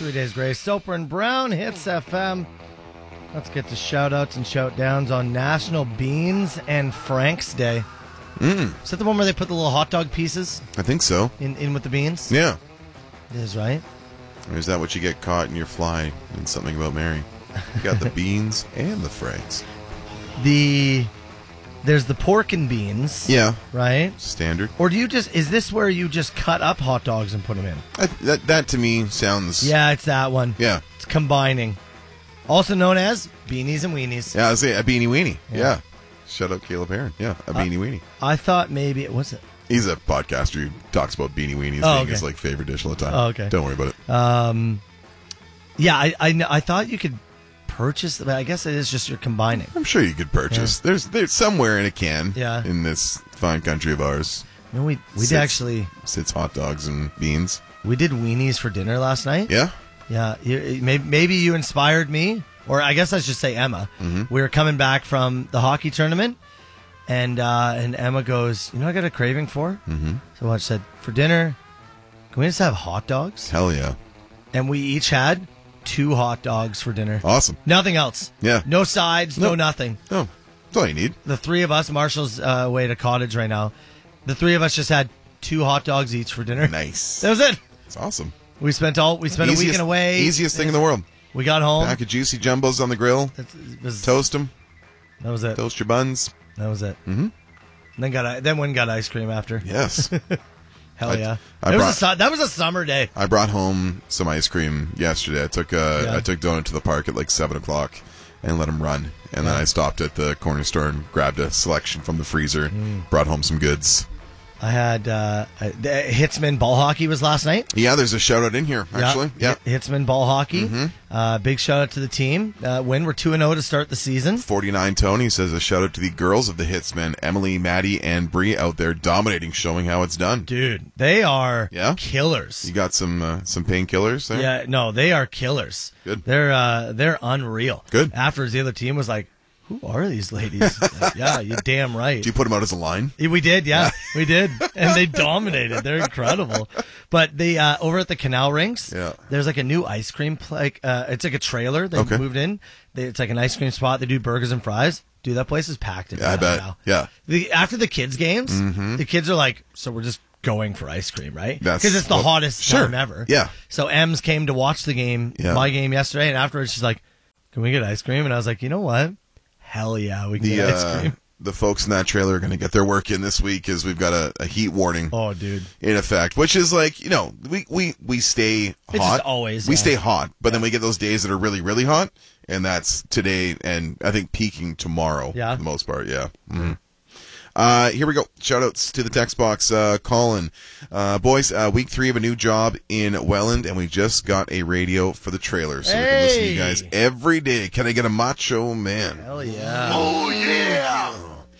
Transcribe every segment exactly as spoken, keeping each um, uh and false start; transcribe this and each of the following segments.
Three Days Grace, Soper and Brown, Hits F M. Let's get to shout-outs and shout-downs on National Beans and Franks Day. Mm. Is that the one where they put the little hot dog pieces I think so. in, in with the beans? Yeah. It is, right? Or is that what you get caught in your fly in Something About Mary? You got the beans and the Franks. The There's the pork and beans. Yeah. Right? Standard. Or do you just, is this where you just cut up hot dogs and put them in? I, that, that to me sounds... Yeah, it's that one. Yeah. It's combining. Also known as beanies and weenies. Yeah, I was saying a beanie weenie. Yeah. Yeah. Shut up, Caleb Heron. Yeah, a beanie Uh, weenie. I thought maybe, what's it? He's a podcaster who talks about beanie weenies Oh, being okay. his like favorite dish all the time. Oh, okay. Don't worry about it. Um, yeah, I, I, kn- I thought you could purchase, but I guess it is just you're combining. I'm sure you could purchase. There's there's somewhere in a can Yeah. in this fine country of ours. No, we we Sits- did actually Sits hot dogs and beans. we did weenies for dinner last night. Yeah? Yeah, you, maybe, maybe you inspired me, or I guess I should say Emma. Mm-hmm. We were coming back from the hockey tournament, and uh, and Emma goes, you know, what I got a craving for. Mm-hmm. So I said, for dinner, can we just have hot dogs? Hell yeah. And we each had two hot dogs for dinner. Awesome. Nothing else. Yeah. No sides. No Nope. nothing. Oh, that's all you need. The three of us, Marshall's uh, away at a cottage right now. The three of us just had two hot dogs each for dinner. Nice. That was it. It's awesome. We spent all we spent a Easiest- weekend away. Easiest thing in the world. We got home. Pack of juicy jumbos on the grill. That's- it was- Toast them. That was it. Toast your buns. That was it. Mm-hmm. Then got then went and got ice cream after. Yes. Hell I- yeah! I It was a brought- su- that was a summer day. I brought home some ice cream yesterday. I took uh, Yeah. I took Donut to the park at like seven o'clock and let him run. And then I stopped at the corner store and grabbed a selection from the freezer. Mm. Brought home some goods. I had uh, uh, the Hitsman ball hockey was last night. Yeah, there's a shout out in here actually. Yeah. H- Hitsman ball hockey. Mm-hmm. Uh, big shout out to the team. Uh, win. We're two and zero to start the season. forty-nine Tony says a shout out to the girls of the Hitsmen, Emily, Maddie, and Bree out there dominating, showing how it's done. Dude, they are Yeah? killers. You got some uh, some painkillers there? Yeah, no, they are killers. Good. They're uh, they're unreal. Good. Afterwards, the other team was like, "Who are these ladies?" Like, yeah, you damn right. Do you put them out as a line? Yeah, we did, yeah, we did, and they dominated. They're incredible. But the uh, over at the Canal Rings, Yeah. there's like a new ice cream, pl- like uh, it's like a trailer they Okay. moved in. They, it's like an ice cream spot. They do burgers and fries. Dude, that place is packed. Yeah, I bet. Now. Yeah. The after the kids games, Mhm. the kids are like, so we're just going for ice cream, right? That's- Because it's the well, hottest sure. time ever. Yeah. So Ems came to watch the game, Yeah. my game yesterday, and afterwards she's like, "Can we get ice cream?" And I was like, "You know what? Hell yeah, we can The get ice uh, cream." the folks in that trailer are going to get their work in this week as we've got a, a heat warning Oh, dude. in effect, which is like, you know, we, we, we stay hot. It's just always, we yeah. stay hot, but then we get those days that are really, really hot, and that's today and I think peaking tomorrow Yeah. for the most part, yeah. Mhm. Uh, here we go. Shout-outs to the text box. Uh, Colin. Uh, boys, uh, week three of a new job in Welland, and we just got a radio for the trailer, so we can listen to you guys Hey. every day. Can I get a macho man? Hell yeah. Oh, yeah!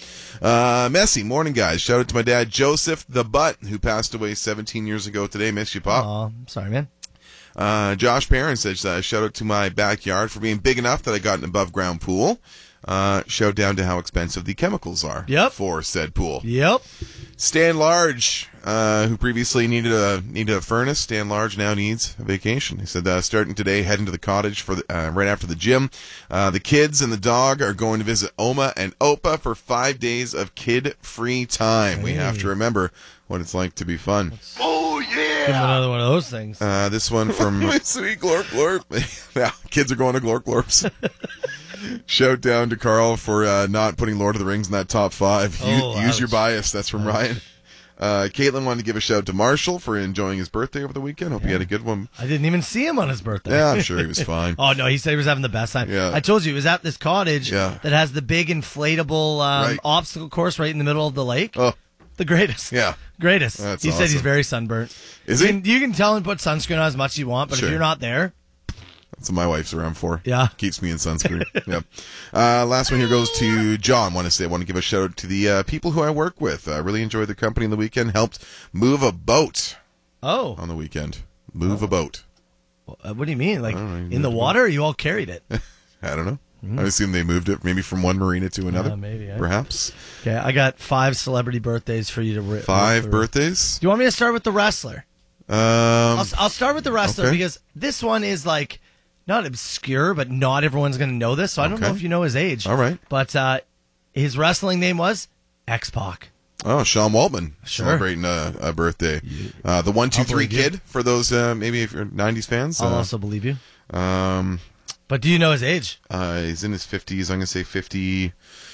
Uh, Messy, morning, guys. Shout out to my dad, Joseph the Butt, who passed away seventeen years ago today. Miss you, Pop. Aw, sorry, man. Uh, Josh Perrin says, uh, shout out to my backyard for being big enough that I got an above ground pool. Uh, shout down to how expensive the chemicals are Yep. for said pool. Yep. Stan Large, uh, who previously needed a needed a furnace, Stan Large now needs a vacation. He said, uh, starting today, heading to the cottage for the, uh, right after the gym. Uh, the kids and the dog are going to visit Oma and Opa for five days of kid-free time. We have to remember what it's like to be fun. Oh, yeah. Give him another one of those things. Uh, this one from Sweet Glorp Glorp. Yeah, kids are going to Glorp Glorps. Shout down to Carl for uh, not putting Lord of the Rings in that top five. U- Oh, use your ouch. bias. That's from Ryan. Uh, Caitlin wanted to give a shout out to Marshall for enjoying his birthday over the weekend. Hope he had a good one. I didn't even see him on his birthday. Yeah, I'm sure he was fine. Oh, no, he said he was having the best time. Yeah. I told you, he was at this cottage Yeah. that has the big inflatable um, Right. obstacle course right in the middle of the lake. Oh, The greatest. yeah. Greatest. That's he said he's awesome. very sunburnt. Is you he? Can, you can tell him to put sunscreen on as much as you want, but Sure. if you're not there, That's what my wife's around for. Yeah. Keeps me in sunscreen. Yep. Uh, last one here goes to John. Want to say, I want to give a shout out to the uh, people who I work with. I uh, really enjoyed the company on the weekend. Helped move a boat oh, on the weekend. Move a boat. uh, what do you mean? Like I don't know, you in moved the the water, or you all carried it? I don't know. I assume they moved it maybe from one marina to another. Uh, maybe, eh? Perhaps. Okay, I got five celebrity birthdays for you to. Ri- Five through. birthdays? Do you want me to start with the wrestler? Um, I'll, I'll start with the wrestler okay. because this one is like not obscure, but not everyone's going to know this. So I don't Okay. know if you know his age. All right. But uh, his wrestling name was X-Pac. Oh, Sean Waltman Sure. celebrating a, a birthday. Uh, the one two I'll three believe you. kid for those uh, maybe if you're nineties fans. I'll Uh, also believe you. um, But do you know his age? uh, he's in his fifties. I'm gonna say fifty.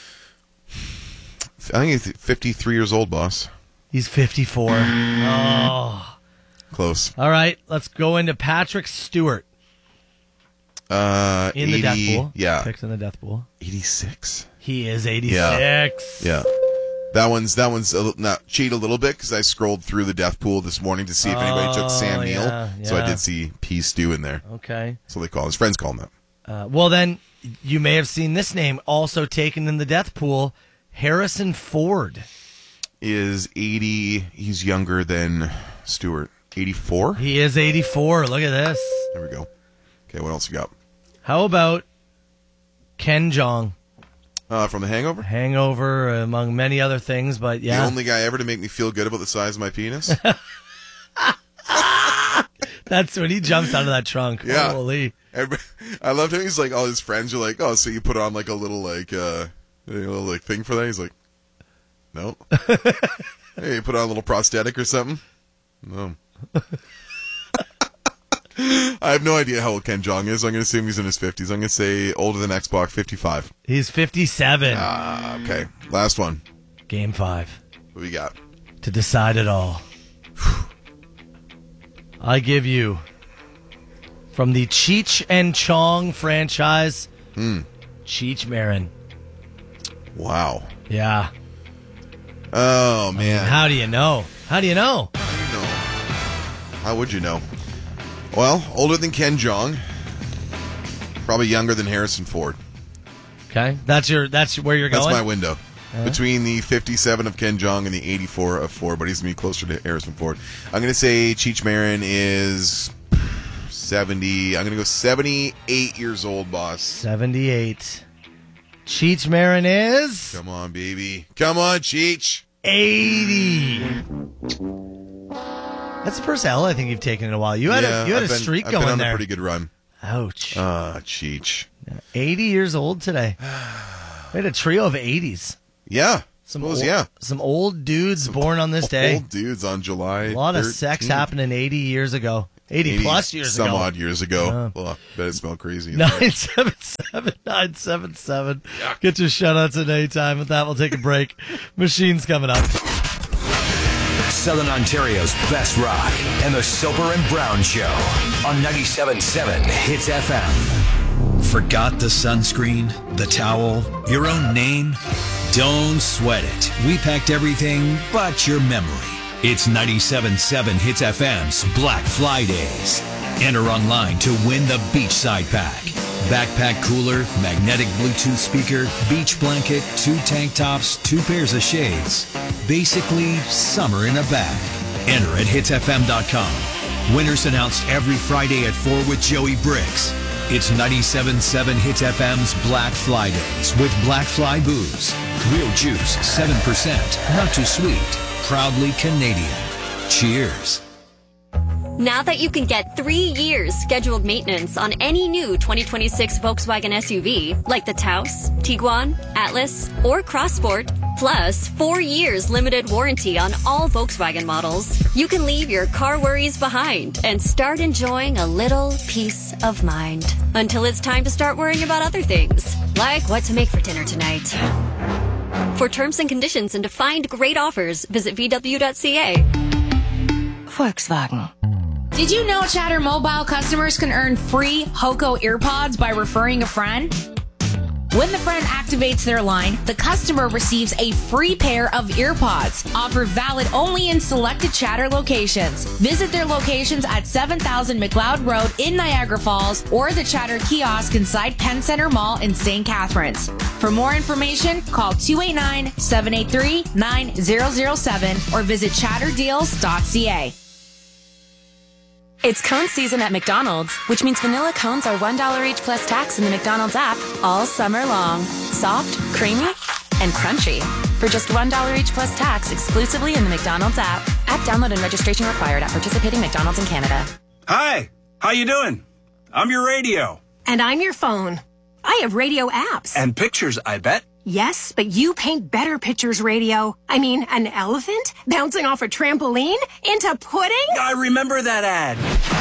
I think he's fifty-three years old, boss. He's fifty-four. Oh. Close. All right, let's go into Patrick Stewart Uh, in the death eighty pool. Yeah, Picked in the death pool. eighty-six. He is eighty-six. Yeah. That one's that one's a, little- not cheat a little bit because I scrolled through the death pool this morning to see if anybody took Sam Oh, Neill. yeah, So I yeah. did see P. Stew in there. Okay. So they call him. His friends call him that. Uh, well, then you may have seen this name also taken in the death pool. Harrison Ford. Is eighty? He's younger than Stewart. eighty-four. He is eighty-four. Look at this. There we go. Okay, what else you got? How about Ken Jeong? Uh, from The Hangover. Hangover, among many other things, but yeah. The only guy ever to make me feel good about the size of my penis. That's when he jumps out of that trunk. Yeah. Holy. Every- I loved him. He's like, all his friends are like, oh, so you put on like a little like uh, a little like thing for that? He's like, no. Hey, you put on a little prosthetic or something? No. I have no idea how old Ken Jeong is. I'm going to assume he's in his fifties. I'm going to say older than X-Pac, fifty-five. He's fifty-seven. Ah, okay. Last one. Game five. What we got? To decide it all. I give you, from the Cheech and Chong franchise, Hmm. Cheech Marin. Wow. Yeah. Oh, man. How do you know? How do you know? How do you know? How would you know? Well, older than Ken Jeong. Probably younger than Harrison Ford. Okay, that's your. That's where you're That's going. my window. Between the fifty-seven of Ken Jeong and the eighty-four of Ford, but he's going to be closer to Harrison Ford. I'm going to say Cheech Marin is seventy. I'm going to go seventy-eight years old, boss. Seventy-eight. Cheech Marin is Come on, baby. Come on, Cheech. eighty. That's the first L I think you've taken in a while. You had Yeah, a you had I've a been- streak I've going been on there. a pretty good run. Ouch. Ah, Cheech. eighty years old today. We had a trio of eighties. Yeah. Some Suppose, old, yeah. Some old dudes born on this day. Old dudes on July. A lot of sex happening eighty years ago. eighty, plus years some ago. odd years ago. Uh. Well, bet it smelled crazy. nine seven seven, nine seven seven. Get your shout-outs at any time. With that, we'll take a break. Machine's coming up. Southern Ontario's best rock and the Soper and Brown Show on ninety-seven point seven Hits F M. Forgot the sunscreen, the towel, your own name? Don't sweat it. We packed everything but your memory. It's ninety-seven point seven Hits F M's Black Fridays. Enter online to win the Beachside Pack. Backpack cooler, magnetic Bluetooth speaker, beach blanket, two tank tops, two pairs of shades. Basically, summer in a bag. Enter at hits f m dot com. Winners announced every Friday at four with Joey Briggs. It's ninety-seven point seven Hits F M's Black Fridays with Black Fly Booze. Real juice, seven percent. Not too sweet. Proudly Canadian. Cheers. Now that you can get three years scheduled maintenance on any new twenty twenty-six Volkswagen S U V, like the Taos, Tiguan, Atlas, or Crossport, plus four years limited warranty on all Volkswagen models, you can leave your car worries behind and start enjoying a little peace of mind. Until it's time to start worrying about other things, like what to make for dinner tonight. For terms and conditions and to find great offers, visit v w dot c a. Volkswagen. Did you know Chatter Mobile customers can earn free Hoco earpods by referring a friend? When the friend activates their line, the customer receives a free pair of earpods, offer valid only in selected Chatter locations. Visit their locations at seven thousand McLeod Road in Niagara Falls or the Chatter kiosk inside Penn Center Mall in Saint Catharines. For more information, call two eight nine, seven eight three, nine zero zero seven or visit chatter deals dot c a. It's cone season at McDonald's, which means vanilla cones are one dollar each plus tax in the McDonald's app all summer long. Soft, creamy, and crunchy. for just one dollar each plus tax exclusively in the McDonald's app. App download and registration required at participating McDonald's in Canada. Hi, how you doing? I'm your radio. And I'm your phone. I have radio apps. And pictures, I bet. Yes, but you paint better pictures, radio. I mean, an elephant bouncing off a trampoline into pudding? I remember that ad.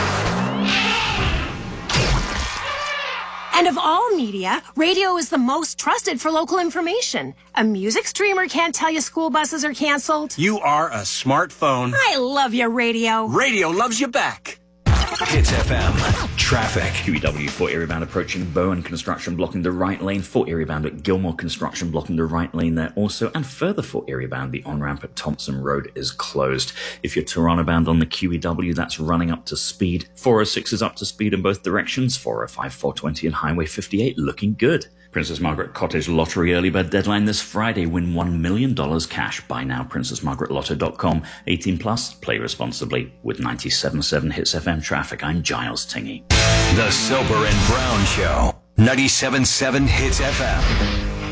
And of all media, radio is the most trusted for local information. A music streamer can't tell you school buses are canceled. You are a smartphone. I love you, radio. Radio loves you back. Hits F M. Traffic. Q E W for area bound approaching Bowen construction blocking the right lane. For area bound at Gilmore construction blocking the right lane there also. And further for area bound, the on-ramp at Thompson Road is closed. If you're Toronto bound on the Q E W, that's running up to speed. four oh six is up to speed in both directions. four oh five, four twenty and Highway fifty-eight looking good. Princess Margaret Cottage Lottery early bird deadline this Friday. Win one million dollars cash. Buy now, princess margaret lotto dot com. eighteen plus. Play responsibly. With ninety-seven point seven Hits F M traffic, I'm Giles Tingey. The Soper and Brown Show. ninety-seven point seven Hits F M.